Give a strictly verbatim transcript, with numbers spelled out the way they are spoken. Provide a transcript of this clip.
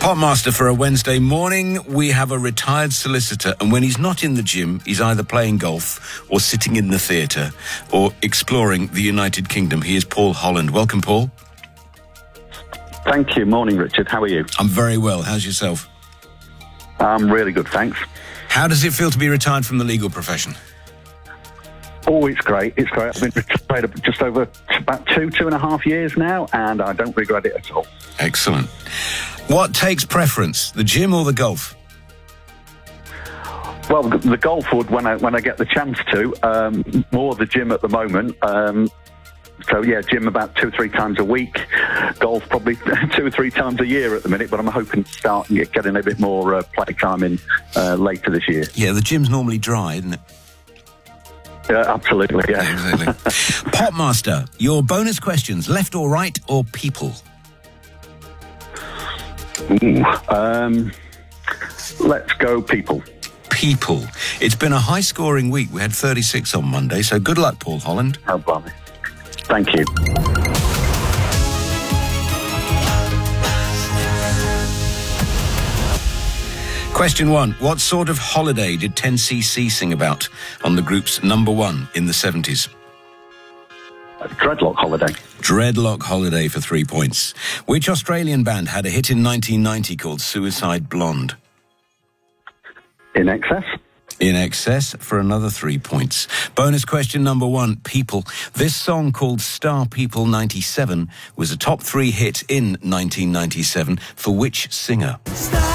Potmaster for a Wednesday morning. We have a retired solicitor, and when he's not in the gym, he's either playing golf or sitting in the theatre or exploring the United Kingdom. He is Paul Holland. Welcome, Paul. Thank you. Morning, Richard. How are you? I'm very well. How's yourself? I'm really good, thanks. How does it feel to be retired from the legal profession? Oh, it's great. It's great. I've been retired just over about two, two and a half years now, and I don't regret it at all. Excellent. What takes preference, the gym or the golf? Well, the golf would when I when I get the chance to. Um, more the gym at the moment. Um, so yeah, gym about two or three times a week. Golf probably two or three times a year at the minute. But I'm hoping to start and get getting a bit more uh, play time in uh, later this year. Yeah, the gym's normally dry, isn't it? Yeah, absolutely. Yeah. Absolutely. Potmaster, your bonus questions: left or right or people? Ooh, um, let's go people. People. It's been a high-scoring week. We had thirty-six on Monday, so good luck, Paul Holland. Oh, blimey. Thank you. Question one. What sort of holiday did ten C C sing about on the group's number one in the seventies? Dreadlock Holiday. Dreadlock Holiday for three points. Which Australian band had a hit in nineteen ninety called Suicide Blonde? In Excess. In Excess for another three points. Bonus question number one, people. This song called Star People ninety-seven was a top three hit in nineteen ninety-seven for which singer? Star